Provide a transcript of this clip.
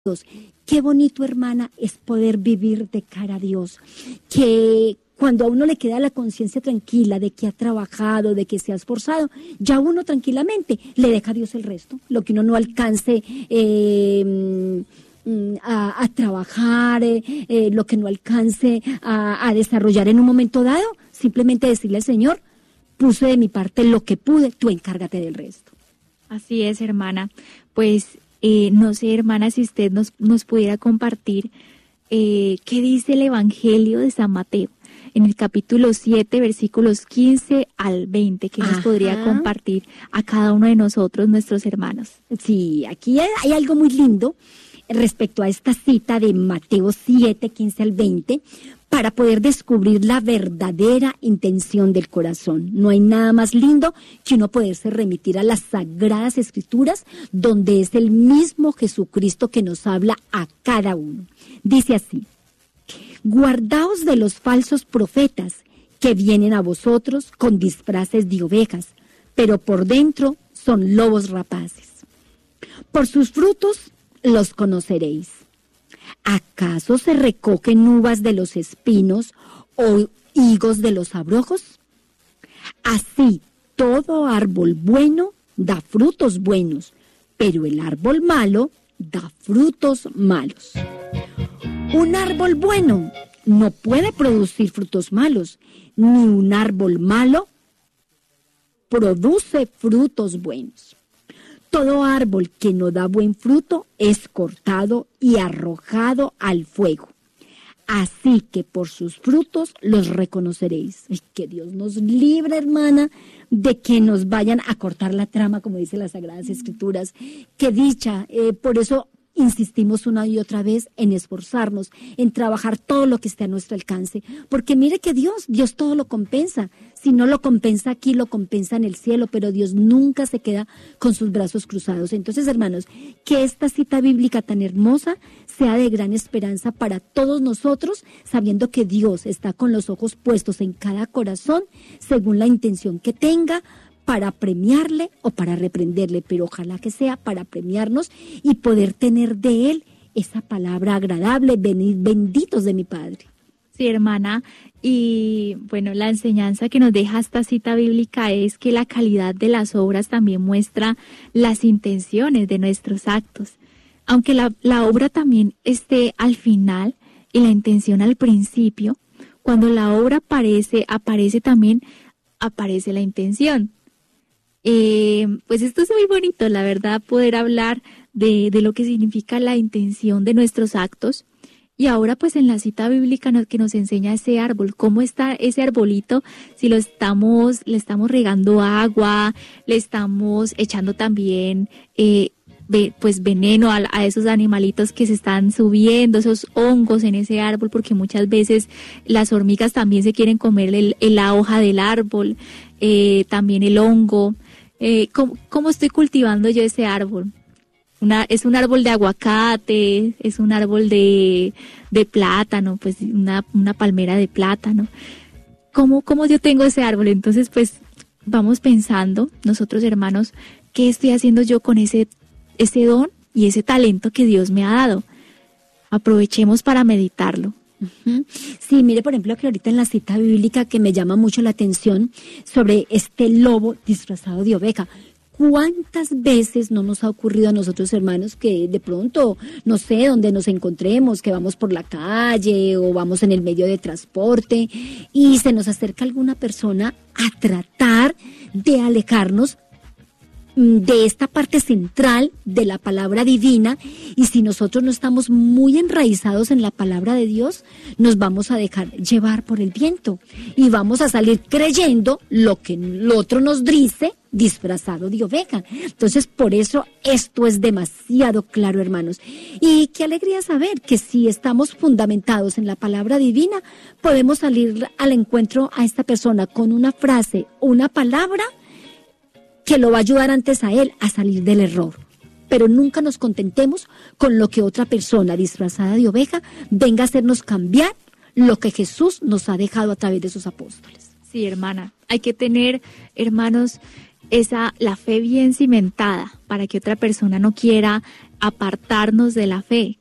Dios. Qué bonito, hermana, es poder vivir de cara a Dios. Que cuando a uno le queda la conciencia tranquila de que ha trabajado, de que se ha esforzado, ya uno tranquilamente le deja a Dios el resto. Lo que uno no alcance a trabajar, lo que no alcance a desarrollar en un momento dado, simplemente decirle al Señor, puse de mi parte lo que pude, tú encárgate del resto. Así es, hermana. Pues no sé, hermana, si usted nos pudiera compartir qué dice el Evangelio de San Mateo en el capítulo 7, versículos 15 al 20, que nos podría compartir a cada uno de nosotros, nuestros hermanos. Sí, aquí hay algo muy lindo respecto a esta cita de Mateo 7, 15 al 20, para poder descubrir la verdadera intención del corazón. No hay nada más lindo que uno poderse remitir a las Sagradas Escrituras, donde es el mismo Jesucristo que nos habla a cada uno. Dice así: guardaos de los falsos profetas que vienen a vosotros con disfraces de ovejas, pero por dentro son lobos rapaces. Por sus frutos los conoceréis. ¿Acaso se recogen uvas de los espinos o higos de los abrojos? Así, todo árbol bueno da frutos buenos, pero el árbol malo da frutos malos. Un árbol bueno no puede producir frutos malos, ni un árbol malo produce frutos buenos. Todo árbol que no da buen fruto es cortado y arrojado al fuego. Así que por sus frutos los reconoceréis. Ay, que Dios nos libre, hermana, de que nos vayan a cortar la trama, como dice las Sagradas Escrituras. Qué dicha, por eso insistimos una y otra vez en esforzarnos, en trabajar todo lo que esté a nuestro alcance, porque mire que Dios todo lo compensa. Si no lo compensa aquí, lo compensa en el cielo, pero Dios nunca se queda con sus brazos cruzados. Entonces, hermanos, que esta cita bíblica tan hermosa sea de gran esperanza para todos nosotros, sabiendo que Dios está con los ojos puestos en cada corazón, según la intención que tenga, para premiarle o para reprenderle, pero ojalá que sea para premiarnos y poder tener de Él esa palabra agradable: venid benditos de mi Padre. Sí, hermana, y bueno, la enseñanza que nos deja esta cita bíblica es que la calidad de las obras también muestra las intenciones de nuestros actos. Aunque la obra también esté al final y la intención al principio, cuando la obra aparece la intención. Pues esto es muy bonito, la verdad, poder hablar de lo que significa la intención de nuestros actos. Y ahora pues en la cita bíblica que nos enseña ese árbol, cómo está ese arbolito, si le estamos regando agua, le estamos echando también pues veneno a esos animalitos que se están subiendo, esos hongos en ese árbol, porque muchas veces las hormigas también se quieren comer la hoja del árbol, también el hongo. ¿Cómo estoy cultivando yo ese árbol? Es un árbol de aguacate, es un árbol de plátano, pues una palmera de plátano. ¿Cómo yo tengo ese árbol? Entonces, pues vamos pensando, nosotros hermanos, ¿qué estoy haciendo yo con ese don y ese talento que Dios me ha dado? Aprovechemos para meditarlo. Sí, mire, por ejemplo, que ahorita en la cita bíblica que me llama mucho la atención sobre este lobo disfrazado de oveja. ¿Cuántas veces no nos ha ocurrido a nosotros, hermanos, que de pronto, no sé, donde nos encontremos, que vamos por la calle o vamos en el medio de transporte y se nos acerca alguna persona a tratar de alejarnos de esta parte central de la palabra divina, y si nosotros no estamos muy enraizados en la palabra de Dios, nos vamos a dejar llevar por el viento y vamos a salir creyendo lo que el otro nos dice disfrazado de oveja. Entonces, por eso esto es demasiado claro, hermanos. Y qué alegría saber que si estamos fundamentados en la palabra divina, podemos salir al encuentro a esta persona con una frase, una palabra que lo va a ayudar antes a él a salir del error. Pero nunca nos contentemos con lo que otra persona disfrazada de oveja venga a hacernos cambiar lo que Jesús nos ha dejado a través de sus apóstoles. Sí, hermana, hay que tener, hermanos, la fe bien cimentada, para que otra persona no quiera apartarnos de la fe,